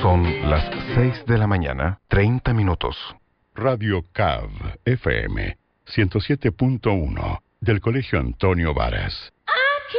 Son las 6 de la mañana, 30 minutos. Radio CAV FM 107.1 del Colegio Antonio Varas.